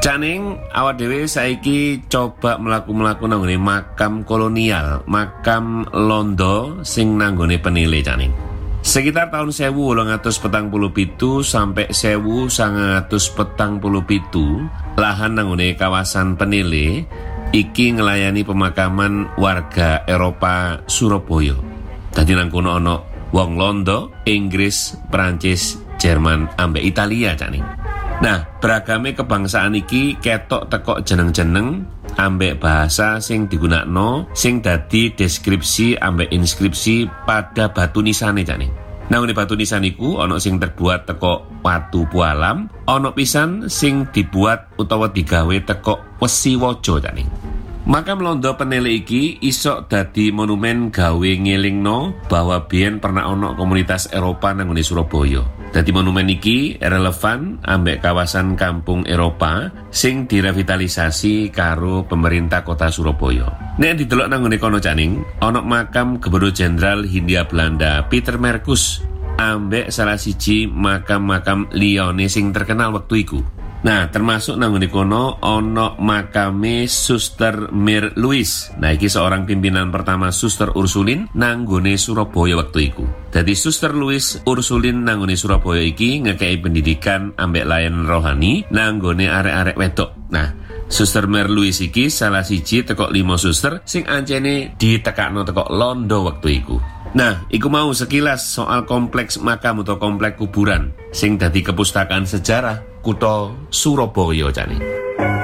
Caning awak dhewe saiki coba mlaku-mlaku nanggone makam kolonial, makam Londo sing nanggone Penile Caning. Sekitar tahun 1847 sampai 1947 lahan nanggone kawasan Penile iki ngelayani pemakaman warga Eropa Surabaya. Dadi nang kono ana wong Londo, Inggris, Prancis, Jerman, ambek Italia Caning. Nah, beragame kebangsaan iki ketok teko jeneng-jeneng ambek bahasa sing digunakno sing dadi deskripsi ambek inskripsi pada batu nisane Caning. Nah, ini batu nisan iku ana sing terbuat teko watu pualam, ana pisan sing dibuat utawa digawe teko wesi waja Caning. Makam Londo Penile iki isok dadi monumen gawe ngelingno bahwa biyen pernah ana komunitas Eropa nang ngene Surabaya. Dadi monumen iki relevan ambek kawasan kampung Eropa sing direvitalisasi karo pemerintah kota Surabaya. Nek didelok nang ngene kono Caning, ana makam Gubernur Jenderal Hindia Belanda Peter Merkus ambek salah siji makam-makam liyane sing terkenal wektu iku. Nah, termasuk nang ngene kono ana makame Suster Mir Louis. Nah, iki seorang pimpinan pertama Suster Ursulin nang nggone Surabaya waktu iku. Dadi Suster Louis Ursulin nang nggone Surabaya iki ngekei pendidikan ambek layanan rohani nang nggone arek-arek wedok. Nah, Suster Mir Louis iki salah siji teko 5 suster sing ancene ditekakno teko Londo waktu iku. Nah, iku mau sekilas soal kompleks makam atau kompleks kuburan sing dadi kepustakaan sejarah kutha Surabaya Caning.